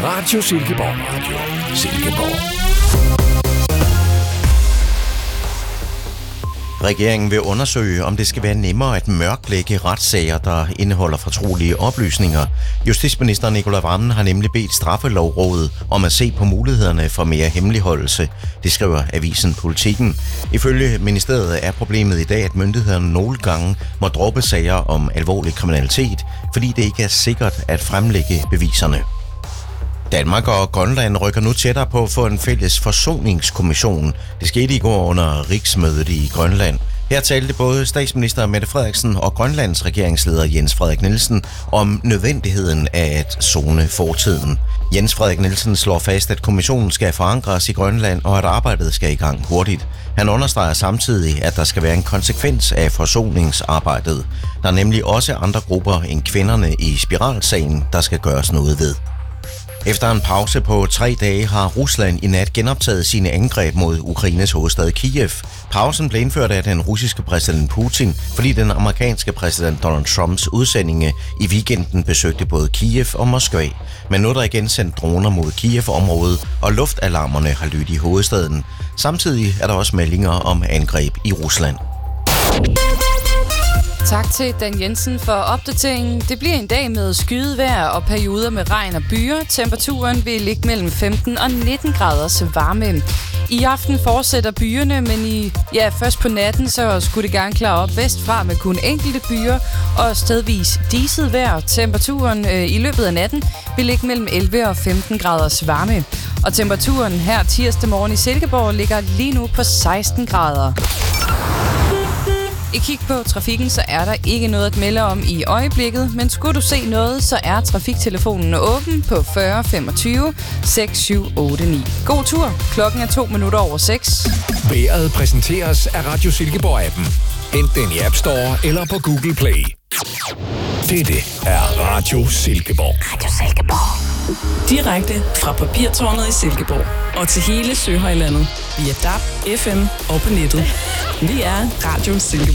Radio Silkeborg. Radio Silkeborg. Regeringen vil undersøge, om det skal være nemmere at mørklægge retssager, der indeholder fortrolige oplysninger. Justitsminister Nicolai Wammen har nemlig bedt Straffelovrådet om at se på mulighederne for mere hemmeligholdelse. Det skriver avisen Politiken. Ifølge ministeriet er problemet i dag, at myndighederne nogle gange må droppe sager om alvorlig kriminalitet, fordi det ikke er sikkert at fremlægge beviserne. Danmark og Grønland rykker nu tættere på at få en fælles forsoningskommission. Det skete i går under rigsmødet i Grønland. Her talte både statsminister Mette Frederiksen og Grønlands regeringsleder Jens Frederik Nielsen om nødvendigheden af at sone fortiden. Jens Frederik Nielsen slår fast, at kommissionen skal forankres i Grønland og at arbejdet skal i gang hurtigt. Han understreger samtidig, at der skal være en konsekvens af forsoningsarbejdet. Der er nemlig også andre grupper end kvinderne i spiralsagen, der skal gøres noget ved. Efter en pause på 3 dage har Rusland i nat genoptaget sine angreb mod Ukraines hovedstad Kiev. Pausen blev indført af den russiske præsident Putin, fordi den amerikanske præsident Donald Trumps udsendinge i weekenden besøgte både Kiev og Moskva. Men nu er der igen sendt droner mod Kiev-området, og luftalarmerne har lydt i hovedstaden. Samtidig er der også meldinger om angreb i Rusland. Tak til Dan Jensen for opdateringen. Det bliver en dag med skydevejr og perioder med regn og byer. Temperaturen vil ligge mellem 15 og 19 graders varme. I aften fortsætter byerne, men først på natten så skulle det gerne klare op vestfra med kun enkelte byer og stedvis diset vejr. Temperaturen i løbet af natten vil ligge mellem 11 og 15 graders varme. Og temperaturen her tirsdag morgen i Silkeborg ligger lige nu på 16 grader. I kig på trafikken, så er der ikke noget at melde om i øjeblikket, men skulle du se noget, så er trafiktelefonen åben på 40 25 6789. God tur. Klokken er 6:02. Vejret præsenteres af Radio Silkeborg-appen. Hent den i App Store eller på Google Play. Dette er Radio Silkeborg. Radio Silkeborg. Direkte fra Papirtårnet i Silkeborg og til hele Søhøjlandet via DAB, FM og på nettet. Vi er Radio Silkeborg.